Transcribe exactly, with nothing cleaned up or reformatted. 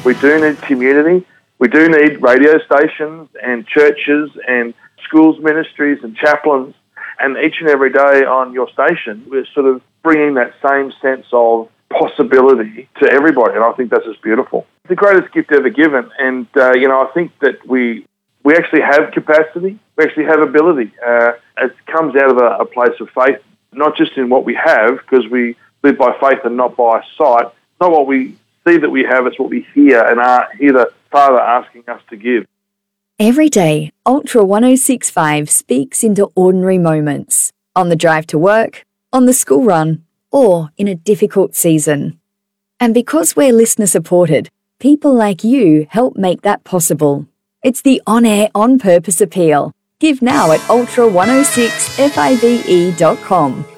We do need community. We do need radio stations and churches and schools, ministries and chaplains. And each and every day on your station, we're sort of bringing that same sense of possibility to everybody. And I think that's just beautiful. It's the greatest gift ever given. And, uh, you know, I think that we we actually have capacity. We actually have ability. Uh, it comes out of a, a place of faith, not just in what we have, because we live by faith and not by sight. It's not what we see that we have, it's what we hear and are, hear the Father asking us to give. Every day, Ultra one oh six point five speaks into ordinary moments, on the drive to work, on the school run, or in a difficult season. And because we're listener-supported, people like you help make that possible. It's the on-air, on-purpose appeal. Give now at ultra one oh six five e dot com.